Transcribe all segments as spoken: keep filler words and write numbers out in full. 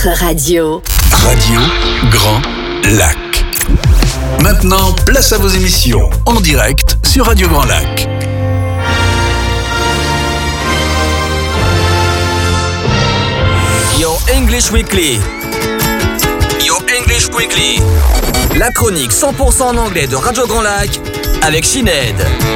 Radio. Radio Grand Lac. Maintenant, place à vos émissions en direct sur Radio Grand Lac. Your English Weekly. Your English Weekly. La chronique cent pour cent en anglais de Radio Grand Lac avec Sinead.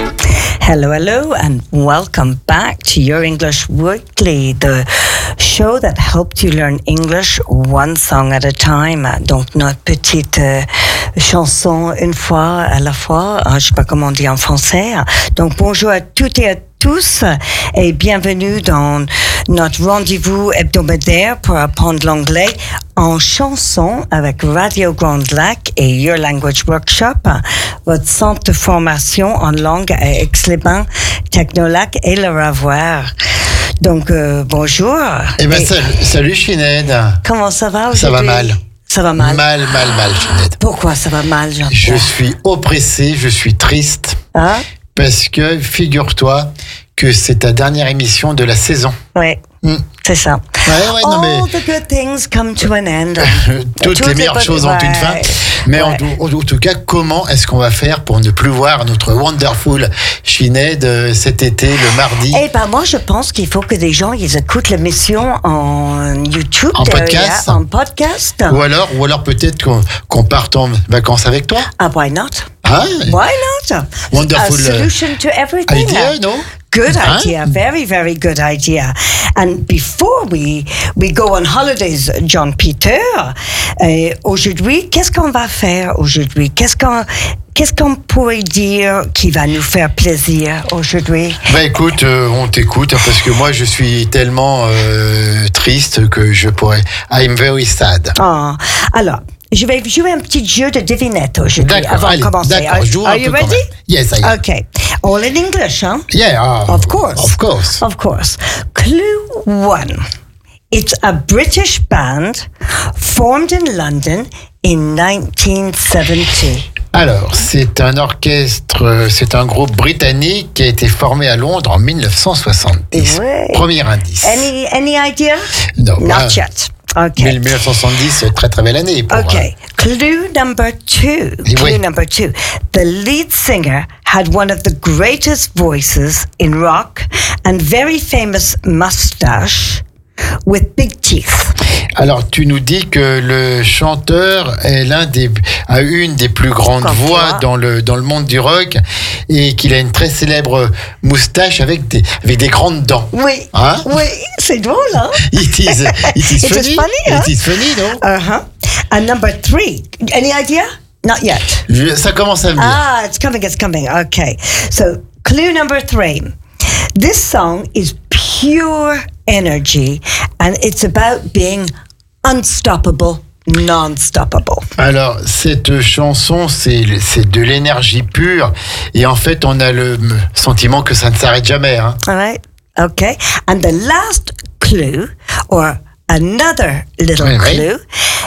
Hello, hello, and welcome back to Your English Weekly, the show that helps you learn English one song at a time. Donc, notre petite euh, chanson une fois à la fois, je ne sais pas comment on dit en français. Donc, bonjour à toutes et à tous et bienvenue dans notre rendez-vous hebdomadaire pour apprendre l'anglais en chanson avec Radio Grand Lac et Your Language Workshop, votre centre de formation en langue à Aix-les-Bains, Technolac et le Ravoir. Donc, euh, bonjour. Eh ben, et salut, salut Sinead. Comment ça va aujourd'hui? Ça va mal. Ça va mal? Mal, mal, mal, Sinead. Pourquoi ça va mal, Je Jean-Pierre? suis oppressé, je suis triste. Hein? Parce que, figure-toi, que c'est ta dernière émission de la saison. Oui, Mm. c'est ça. Ouais, ouais, non, mais All the good things come to an end. toutes Tout les est meilleures bon- choses ont une ouais. fin. Mais en, Ouais. tout- en tout cas, comment est-ce qu'on va faire pour ne plus voir notre wonderful Sinead euh, cet été, le mardi? Eh ben moi, je pense qu'il faut que des gens ils écoutent l'émission en YouTube, En derrière, podcast. en podcast. Ou alors, ou alors peut-être qu'on, qu'on parte en vacances avec toi? Ah, why not? Hein? Why not? Wonderful, A solution to everything. Idea, no? Good Hein? idea, very, very good idea. And before we we go on holidays, John Peter, euh, aujourd'hui, qu'est-ce qu'on va faire aujourd'hui? Qu'est-ce qu'on qu'est-ce qu'on pourrait dire qui va nous faire plaisir aujourd'hui? Bah écoute, euh, on t'écoute parce que moi je suis tellement euh, triste que je pourrais. I'm very sad. Ah, alors, je vais jouer un petit jeu de devinette aujourd'hui D'accord, avant allez, de commencer. d'accord, Are, joue un are peu you quand ready? même. Yes, I am. Okay. All in English, huh? Yeah, ah, Of course. Of course. Of course. Clue one. It's a British band formed in London in nineteen seventy. Alors, c'est un orchestre, euh, c'est un groupe britannique qui a été formé à Londres en dix-neuf cent soixante-dix. Ouais. Premier indice. Any any idea? Non, Not ah, yet. Okay. dix-neuf cent soixante-dix, c'est très très belle année. Pour, Okay. Clue number two. Oui. Clue number two. The lead singer had one of the greatest voices in rock and very famous mustache with big teeth. Alors, tu nous dis que le chanteur est l'un des, a une des plus grandes Comme voix toi. dans le, dans le monde du rock et qu'il a une très célèbre moustache avec des, avec des grandes dents. Oui. Hein? Oui, c'est drôle, hein? It is, it is It is funny. funny, huh? It is funny, non? Uh-huh. And number three. Any idea? Not yet. Je- ça commence à venir. Ah, it's coming, it's coming. Okay. So, clue number three. This song is pure energy and it's about being unstoppable, non-stoppable. Alors, cette chanson, c'est, c'est de l'énergie pure et en fait, on a le sentiment que ça ne s'arrête jamais. Hein. All right? Okay. And the last clue, or another little Oui, oui. clue,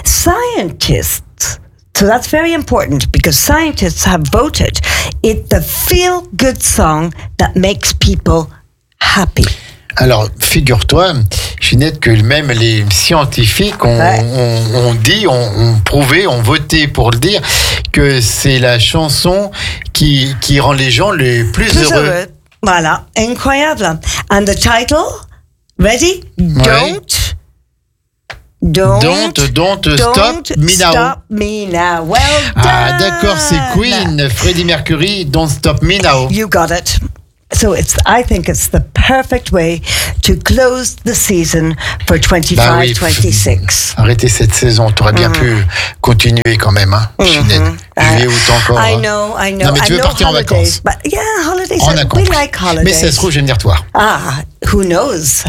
scientists, so that's very important because scientists have voted it the feel-good song that makes people happy. Alors, figure-toi, Ginette, que même les scientifiques ont, Ouais. ont- ont dit, ont, ont prouvé, ont voté pour le dire, que c'est la chanson qui, qui rend les gens les plus, Plus heureux. heureux. Voilà, incroyable. And the title, ready? Don't, don't, Don't, don't, stop me now. Stop me now. Well done. Ah, d'accord, c'est Queen, Freddie Mercury, Don't Stop Me Now. You got it. So it's. I think it's the perfect way to close the season for twenty-five Bah oui, twenty-six. Arrêtez cette saison, tu aurais bien pu continuer quand même, hein, Ginette. Juillet, août encore. I hein. know, I know. Non, mais I tu veux know partir en holidays, vacances. But yeah, holidays. On a we compris. like holidays. Mais ça se trouve, je vais venir te voir. Ah, who knows?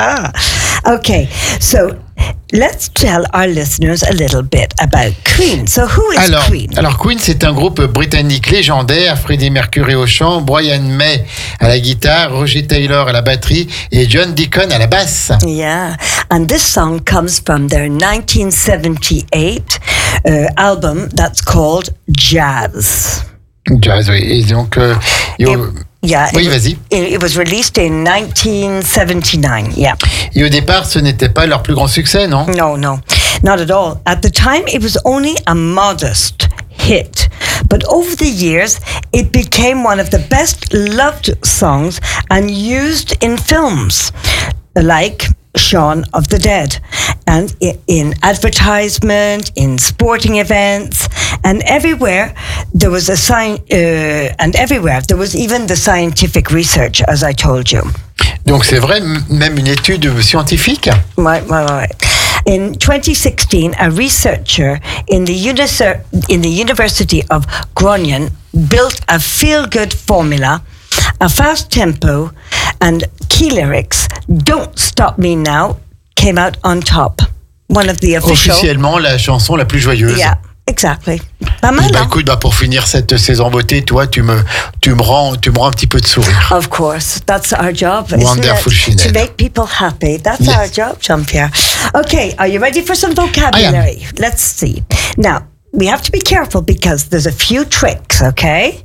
Okay, so let's tell our listeners a little bit about Queen. So who is Alors, Queen? alors Queen, c'est un groupe britannique légendaire. Freddie Mercury au chant, Brian May à la guitare, Roger Taylor à la batterie et John Deacon à la basse. Yeah, and this song comes from their nineteen seventy-eight uh, album that's called Jazz. Jazz, oui. Et donc, euh, et Et- au- Yeah. Oui, it, vas-y. It, it was released in nineteen seventy-nine. Yeah. Et au départ, ce n'était pas leur plus grand succès, non? No, no, not at all. At the time, it was only a modest hit. But over the years, it became one of the best loved songs and used in films like Shaun of the Dead, and in advertisement, in sporting events, and everywhere there was a sign, uh, and everywhere there was even the scientific research, as I told you. Donc c'est vrai, m- même une étude scientifique. Right, right, right. In twenty sixteen, a researcher in the, Unicer- in the University of Groningen built a feel-good formula, a fast tempo, and key lyrics. Don't Stop Me Now came out on top. One of the official... Officiellement, la chanson la plus joyeuse. Yeah, exactly. Pas mal, Et bah, hein? écoute, bah, pour finir cette saison beauté, toi, tu me, tu me rends, tu me rends un petit peu de sourire. Of course, that's our job, Wonderful, isn't it? To Sinead. make people happy. That's Yes. our job, Jean-Pierre. Okay, are you ready for some vocabulary? Let's see. Now, we have to be careful because there's a few tricks, okay?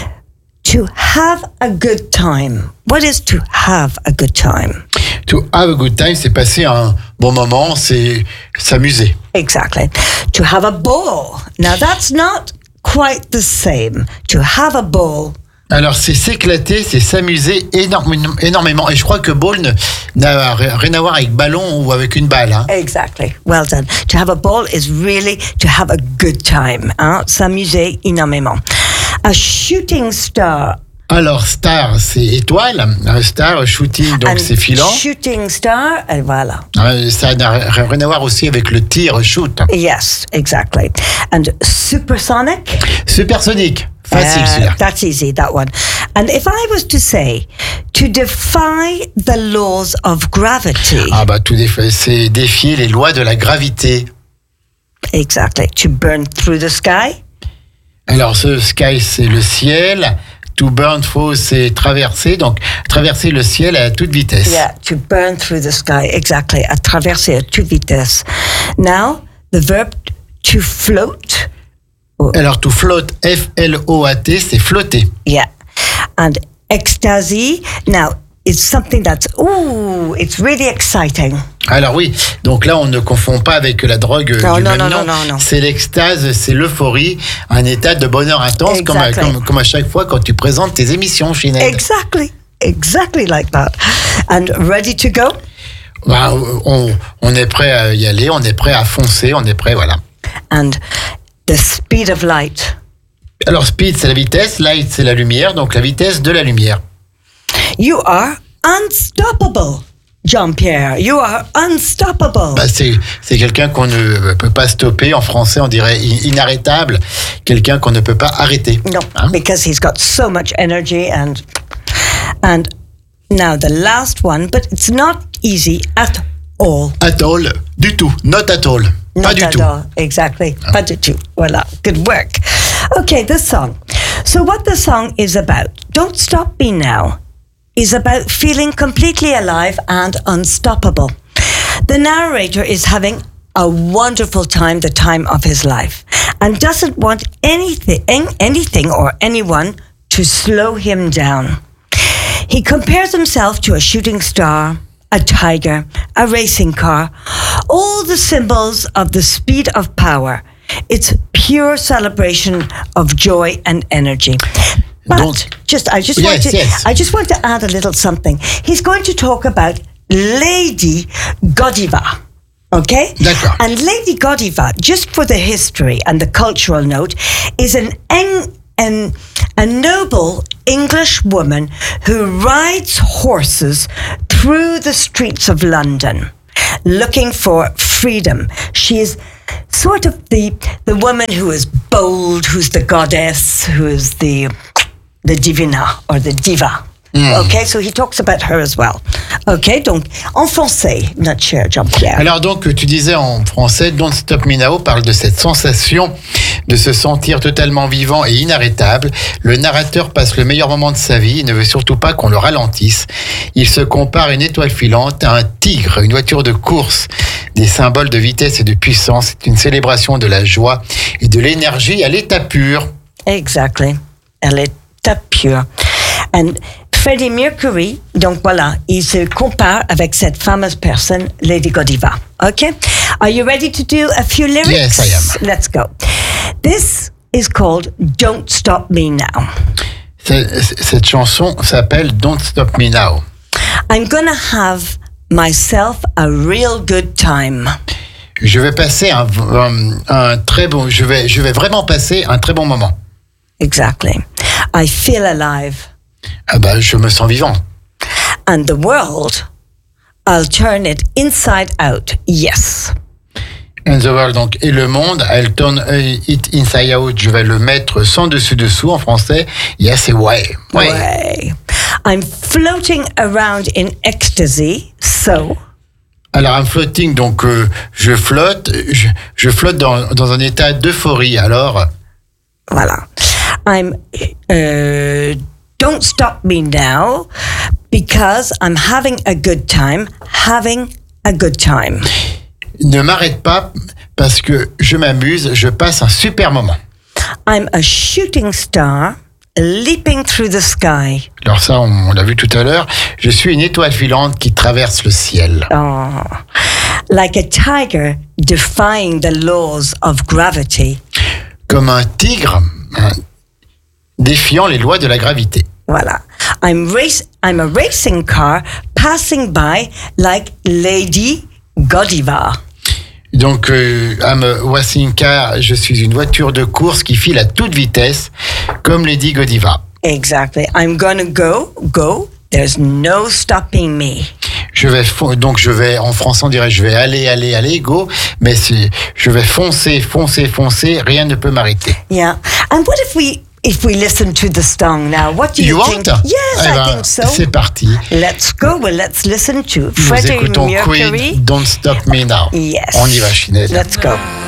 To have a good time. What is to have a good time? To have a good time, c'est passer un bon moment, c'est s'amuser. Exactly. To have a ball. Now, that's not quite the same. To have a ball. Alors, c'est s'éclater, c'est s'amuser énormément, énormément. Et je crois que ball ne- n'a rien à voir avec ballon ou avec une balle. Hein. Exactly. Well done. To have a ball is really to have a good time. Hein? S'amuser énormément. A shooting star. Alors, star, c'est étoile. Un star, shooting, donc And c'est filant. Shooting star, et voilà. Euh, Ça n'a rien à voir aussi avec le tir, shoot. Yes, exactly. And supersonic. Supersonique. Facile, Uh, celui-là. that's easy, that one. And if I was to say, to defy the laws of gravity. Ah bah, tout défi- c'est défier les lois de la gravité. Exactly. To burn through the sky. Alors, ce sky, c'est le ciel. To burn through, c'est traverser. Donc, traverser le ciel à toute vitesse. Yeah, to burn through the sky, exactly. À traverser à toute vitesse. Now, the verb to float. Alors, to float, F L O A T, c'est flotter. Yeah. And ecstasy. Now, it's something that's, ooh, it's really exciting. Alors oui, donc là, on ne confond pas avec la drogue Non, du non, même non, nom. non, non, non. C'est l'extase, c'est l'euphorie, un état de bonheur intense, comme à, Exactly. comme, comme à chaque fois quand tu présentes tes émissions, Sinead. Exactly. Exactly like that. And ready to go? Bah, on, on est prêt à y aller, on est prêt à foncer, on est prêt, voilà. And the speed of light. Alors speed, c'est la vitesse, light, c'est la lumière, donc la vitesse de la lumière. You are unstoppable, Jean-Pierre. You are unstoppable. Bah, c'est, c'est quelqu'un qu'on ne peut pas stopper. En français, on dirait in- inarrêtable. Quelqu'un qu'on ne peut pas arrêter. No, Hein? because he's got so much energy and and now the last one, but it's not easy at all. At all, du tout. Not at all. Not pas du at tout. all. Exactly. Pas du tout. Voilà. Good work. Okay, the song. So what the song is about, Don't Stop Me Now, is about feeling completely alive and unstoppable. The narrator is having a wonderful time, the time of his life, and doesn't want anything, anything or anyone to slow him down. He compares himself to a shooting star, a tiger, a racing car, all the symbols of the speed of power. It's pure celebration of joy and energy. But Don't- just I just Yes, want to yes. I just want to add a little something. He's going to talk about Lady Godiva. Okay? D'accord. And Lady Godiva, just for the history and the cultural note, is an, en- an a noble English woman who rides horses through the streets of London looking for freedom. She is sort of the the woman who is bold, who's the goddess, who is the the divina or the diva. Okay, so he talks about her as well. Okay, donc en français, notre cher Jean-Pierre. Alors donc, tu disais en français, Don't Stop Me Now parle de cette sensation de se sentir totalement vivant et inarrêtable. Le narrateur passe le meilleur moment de sa vie et ne veut surtout pas qu'on le ralentisse. Il se compare à une étoile filante, à un tigre, une voiture de course. Des symboles de vitesse et de puissance. C'est une célébration de la joie et de l'énergie à l'état pur. Exactly. Elle est pure. And Freddie Mercury, donc voilà, il se compare avec cette fameuse personne, Lady Godiva. Okay? Are you ready to do a few lyrics? Yes, I am. Let's go. This is called Don't Stop Me Now. Cette chanson s'appelle Don't Stop Me Now. I'm gonna have myself a real good time. Je vais passer un, un, un très bon, je vais, je vais vraiment passer un très bon moment. Exactly. I feel alive. Ah ben, je me sens vivant. And the world, I'll turn it inside out. Yes. And the world, donc, et le monde, I'll turn it inside out. Je vais le mettre sans dessus-dessous en français. Yes, c'est ouais. Ouais. Ouais. I'm floating around in ecstasy, so. Alors, I'm floating, donc euh, je flotte, je, je flotte dans, dans un état d'euphorie. Alors. Voilà. I'm. Uh, don't stop me now, because I'm having a good time. Having a good time. Ne m'arrête pas parce que je m'amuse, je passe un super moment. I'm a shooting star leaping through the sky. Alors ça, on, on l'a vu tout à l'heure. Je suis une étoile filante qui traverse le ciel. Oh. Like a tiger defying the laws of gravity. Comme un tigre hein, défiant les lois de la gravité. Voilà. I'm race. I'm a racing car passing by like Lady Godiva. Donc, euh, I'm a racing car, je suis une voiture de course qui file à toute vitesse, comme Lady Godiva. Exactly. I'm gonna go, go. There's no stopping me. Je vais fo- donc je vais en français on dirait je vais aller aller aller go, mais c'est, je vais foncer foncer foncer, rien ne peut m'arrêter. Yeah. And what if we if we listen to the song now? What do you, You think? want? Yes, eh I ben, think so. C'est parti. Let's go. Well, let's listen to Nous Freddie écoutons Mercury. Queen, Don't Stop Me Now. Yes. On y va, Chinelle. Let's go.